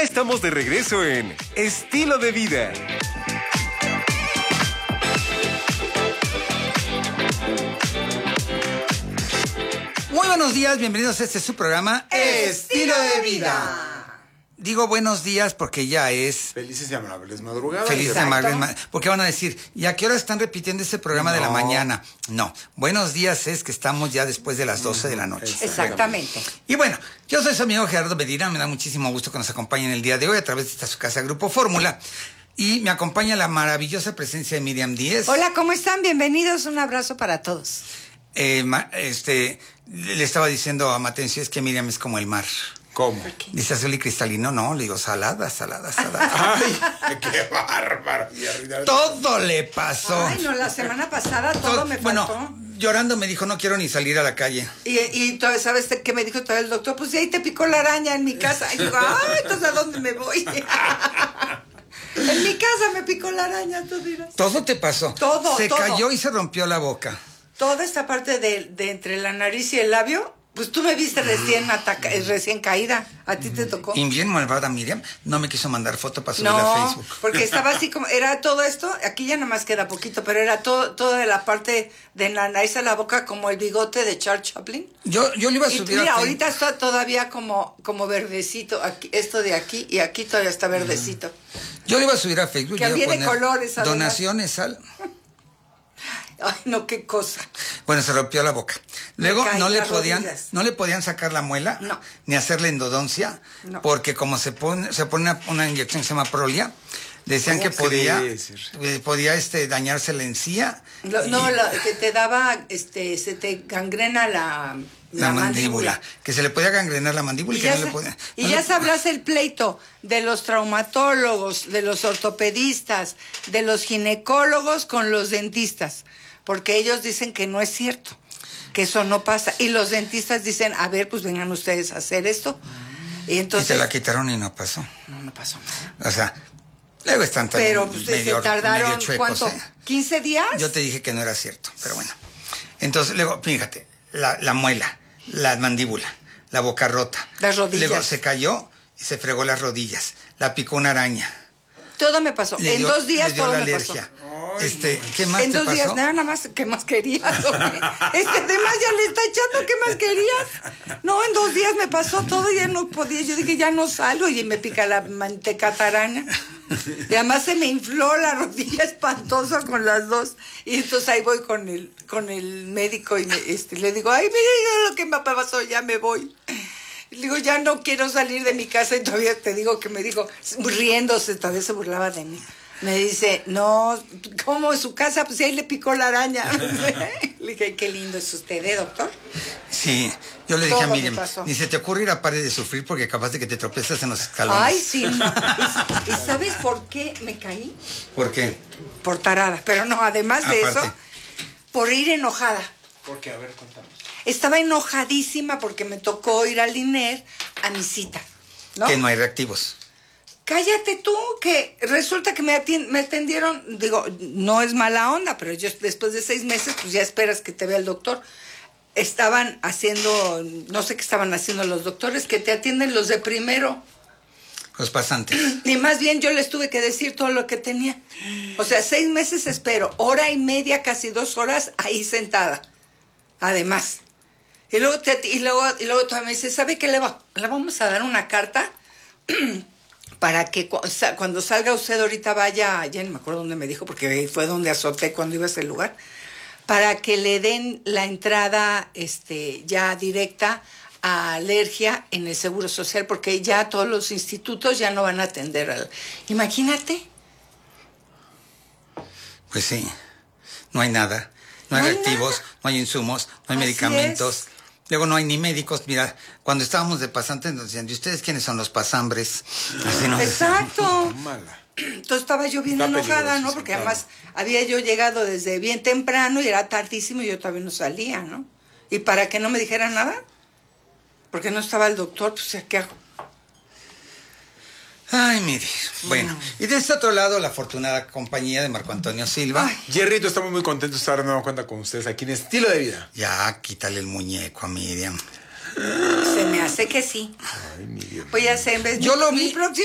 estamos de regreso en Estilo de Vida. Muy buenos días, bienvenidos a este su programa Estilo de Vida. Digo buenos días porque ya es Felices y amables madrugadas. Felices y amables. Porque van a decir, ¿y a qué hora están repitiendo ese programa de la mañana? No, buenos días es que estamos ya después de las 12 de la noche. Exactamente. Y bueno, yo soy su amigo Gerardo Medina, me da muchísimo gusto que nos acompañen el día de hoy a través de esta su casa Grupo Fórmula. Y me acompaña la maravillosa presencia de Miriam Díez. Hola, ¿cómo están? Bienvenidos, un abrazo para todos. Le estaba diciendo a Matencio, es que Miriam es como el mar. ¿Cómo? Dice azul y cristalino, no, le digo salada. Ay, qué bárbaro. Todo le pasó. Ay, no, la semana pasada todo me faltó. Bueno, llorando me dijo, no quiero ni salir a la calle. Y todavía, ¿sabes qué me dijo todavía el doctor? Pues ahí te picó la araña en mi casa. Y digo, ay, entonces ¿a dónde me voy? En mi casa me picó la araña, tú dirás. Todo te pasó. Todo. Cayó y se rompió la boca. Toda esta parte de entre la nariz y el labio, pues tú me viste recién caída. A ti te tocó. Y bien malvada Miriam, no me quiso mandar foto para subirla a Facebook. Porque estaba así como, era todo esto, aquí ya nomás queda poquito, pero era toda la parte de la nariz a la boca como el bigote de Charles Chaplin. Yo le iba a subir mira, a Facebook. ahorita está todavía como verdecito, aquí, esto de aquí, y aquí todavía está verdecito. Yo le iba a subir a Facebook. Que viene colores. Donaciones al... Ay, no, qué cosa. Bueno, se rompió la boca. Luego no le podían sacar la muela, no, ni hacerle endodoncia, no, porque como se pone una inyección que se llama Prolia, decían que podía dañarse la encía. Que te daba, se te gangrena la mandíbula. Que se le podía gangrenar la mandíbula y que no le podía. Y ya sabrás el pleito de los traumatólogos, de los ortopedistas, de los ginecólogos con los dentistas. Porque ellos dicen que no es cierto, que eso no pasa. Y los dentistas dicen, a ver, pues vengan ustedes a hacer esto. Y entonces... Y te la quitaron y no pasó. No pasó nada. O sea, luego están también pero pues, se tardaron, chuecos, ¿cuánto? ¿15 días? Yo te dije que no era cierto, pero bueno. Entonces, luego, fíjate, la muela, la mandíbula, la boca rota. Las rodillas. Luego se cayó y se fregó las rodillas. La picó una araña. Todo me pasó. En 2 días todo me pasó. ¿Qué más en te 2 días, pasó? nada más, ¿qué más querías? Es que además ya le está echando, ¿qué más querías? No, en 2 días me pasó todo, ya no podía. Yo dije, ya no salgo, y me pica la mantecata araña. Y además se me infló la rodilla espantosa con las dos. Y entonces ahí voy con el médico y le digo, ay, mira lo que me pasó, ya me voy. Y le digo, ya no quiero salir de mi casa. Y todavía te digo que me dijo, riéndose, todavía se burlaba de mí. Me dice, no, ¿cómo en su casa? Pues ahí le picó la araña. Le dije, qué lindo es usted, ¿eh, doctor? Sí, yo le dije a Miriam, ni se te ocurre ir a pare de sufrir porque capaz de que te tropiezas en los escalones. Ay, sí. No. ¿Y sabes por qué me caí? ¿Por qué? Por tarada. Pero no, además de eso, por ir enojada. ¿Por qué? A ver, contame. Estaba enojadísima porque me tocó ir al INER a mi cita, ¿no? Que no hay reactivos. Cállate tú, que resulta que me atendieron, digo, no es mala onda, pero yo después de 6 meses, pues ya esperas que te vea el doctor. Estaban haciendo, no sé qué estaban haciendo los doctores, que te atienden los de primero. Los pasantes. Y más bien yo les tuve que decir todo lo que tenía. O sea, 6 meses espero, 1:30, casi 2 horas ahí sentada. Además. Y luego todavía me dice, ¿sabe qué le vamos a dar una carta? Para que cuando salga usted ahorita vaya, ya no me acuerdo dónde me dijo, porque fue donde azoté cuando iba a ese lugar, para que le den la entrada ya directa a alergia en el Seguro Social, porque ya todos los institutos ya no van a atender. Imagínate. Pues sí, no hay nada, no hay reactivos, no hay insumos, no hay medicamentos. Luego no hay ni médicos. Mira, cuando estábamos de pasantes nos decían, ¿y ustedes quiénes son los pasambres? Así nos Exacto. Entonces estaba yo bien enojada, ¿no? Porque además había yo llegado desde bien temprano y era tardísimo y yo todavía no salía, ¿no? Y para que no me dijeran nada, porque no estaba el doctor, pues ¿qué hago? Ay, mire, bueno. Y de este otro lado, la afortunada compañía de Marco Antonio Silva. Ay. Jerrito, estamos muy contentos de estar de nueva cuenta con ustedes aquí en Estilo de Vida. Ya, quítale el muñeco a Miriam. Se me hace que sí. Ay, Miriam. Pues ya sé, en vez yo lo vi.